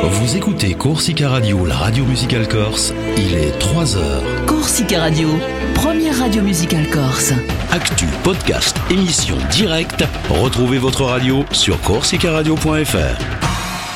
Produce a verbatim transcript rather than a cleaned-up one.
Vous écoutez Corsica Radio, la radio musicale corse. Il est trois heures. Corsica Radio, première radio musicale corse. Actu, podcast, émission directe. Retrouvez votre radio sur corsica radio point f r.